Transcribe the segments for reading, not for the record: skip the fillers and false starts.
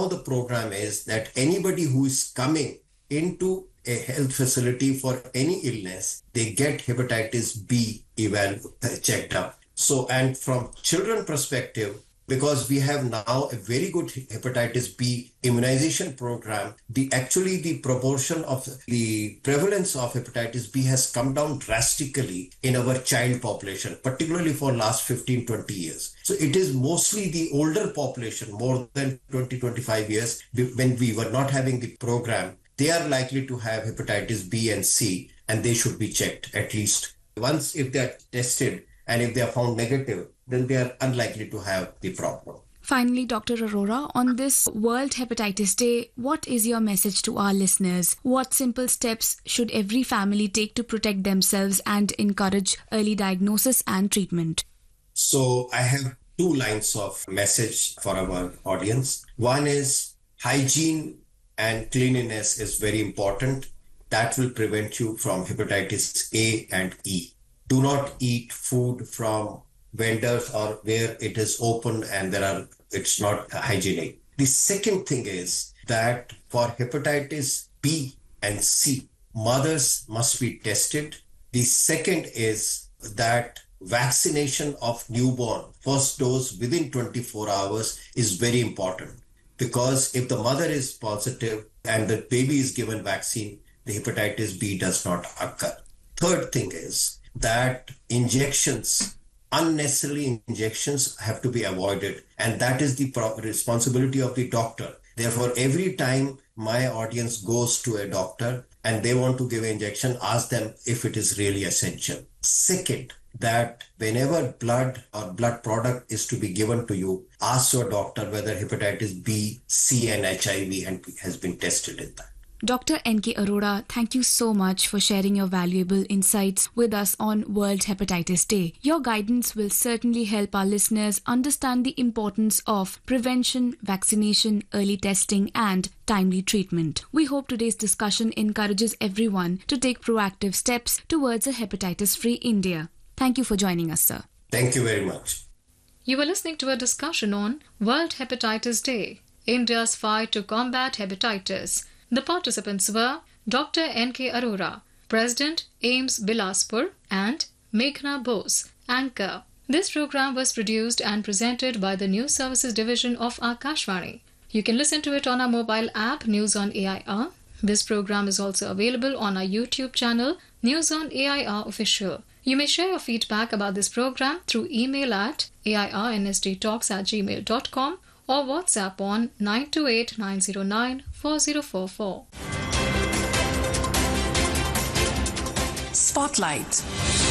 the program is that anybody who is coming into a health facility for any illness, they get hepatitis B checked up. So, and from children perspective, because we have now a very good hepatitis B immunization program, the proportion of the prevalence of hepatitis B has come down drastically in our child population, particularly for last 15-20 years. So it is mostly the older population, more than 20-25 years, when we were not having the program, they are likely to have hepatitis B and C, and they should be checked at least once. If they are tested and if they are found negative, then they are unlikely to have the problem. Finally, Dr. Arora, on this World Hepatitis Day, what is your message to our listeners? What simple steps should every family take to protect themselves and encourage early diagnosis and treatment? So I have 2 lines of message for our audience. One is hygiene and cleanliness is very important. That will prevent you from hepatitis A and E. Do not eat food from vendors or where it is open and it's not hygienic. The second thing is that for hepatitis B and C, mothers must be tested. The second is that vaccination of newborn, first dose within 24 hours is very important, because if the mother is positive and the baby is given vaccine, the hepatitis B does not occur. Third thing is that unnecessary injections have to be avoided, and that is the responsibility of the doctor. Therefore, every time my audience goes to a doctor and they want to give an injection, ask them if it is really essential. Second, that whenever blood or blood product is to be given to you, ask your doctor whether hepatitis B, C and HIV has been tested in that. Dr. N.K. Arora, thank you so much for sharing your valuable insights with us on World Hepatitis Day. Your guidance will certainly help our listeners understand the importance of prevention, vaccination, early testing, and timely treatment. We hope today's discussion encourages everyone to take proactive steps towards a hepatitis-free India. Thank you for joining us, sir. Thank you very much. You were listening to a discussion on World Hepatitis Day, India's fight to combat hepatitis. The participants were Dr. N.K. Arora, President, AIIMS Bilaspur, and Meghna Bose, Anchor. This program was produced and presented by the News Services Division of Akashvani. You can listen to it on our mobile app, News on AIR. This program is also available on our YouTube channel, News on AIR Official. You may share your feedback about this program through email at airnsdtalks@gmail.com or WhatsApp on 928-909-4044. Spotlight.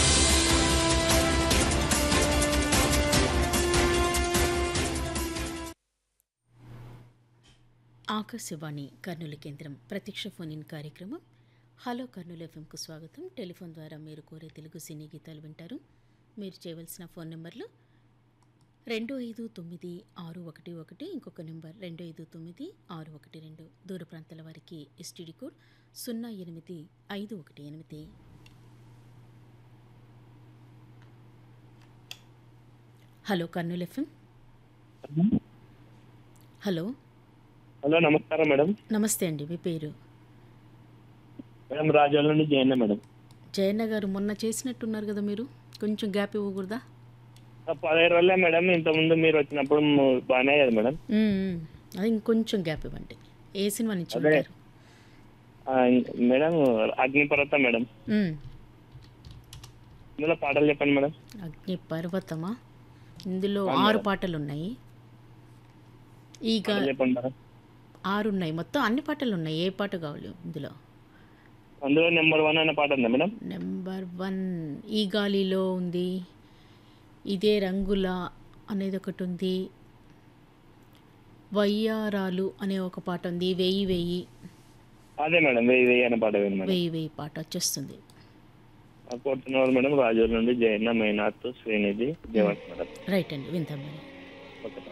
Akashvani Kurnool కేంద్రం ప్రత్యక్ష phone in కార్యక్రమం hello Kurnool ఎఫ్ఎంకు స్వాగతం. Telephone ద్వారా మీరు కోరే తెలుగు సినీ గీతాలు వింటారు. మీరు చేయవలసిన ఫోన్ నెంబర్లు 259611, ఇంకొక నెంబర్ 259612. దూర ప్రాంతాల వారికి STD code 08518. Hello Kurnool FM. Hello hello, నమస్కారం మేడం. నమస్తే అండి, మీ పేరు? మేడం రాజోల నుండి జయన్న మేడం. జయన్న గారు, మొన్న చేసినట్టున్నారు కదా మీరు, కొంచెం గ్యాప్ ఇవ్వకూడదా? 15 రోజులే మేడం, ఇంతకుముందు మీరు వచ్చినప్పుడు బాగానే కదా మేడం. అది ఇంకొంచెం గ్యాప్ ఇవ్వండి. ఏ సినిమా నుంచి అదే మేడం, అగ్నిపర్వతం మేడం. ఇందులో పాటలు చెప్పండి మేడం. అగ్నిపర్వతమా? ఇందులో 6 పాటలు ఉన్నాయి. చెప్పండి మేడం. 6 ఉన్నాయి మొత్తం, అన్ని పాటలు ఉన్నాయి. ఏ పాట కావాలి ఇందులో? అందులో నెంబర్ 1 అనే పాట ఉందా మేడం? నెంబర్ 1 ఈ గాలిలో ఉంది, ఇదే రంగుల అనేది ఒకటి ఉంది, వయ్యారాలు అనే ఒక పాట ఉంది, వెయ్యి వెయ్యి. అదే మేడం, వెయ్యి అనే పాట. వెయ్యి పాట వచ్చేస్తుంది. కోరుతున్నారు మేడం. రాజోల నుండి జయన్న, మేనాథ్, శ్రీనిధి, దేవంత్ మేడం. రైట్ అండి, విందాం మేడం. ఓకే.